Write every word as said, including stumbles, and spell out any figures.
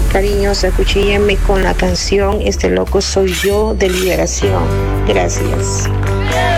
Cariños, acuchíllenme con la canción Este loco soy yo de Liberación. Gracias.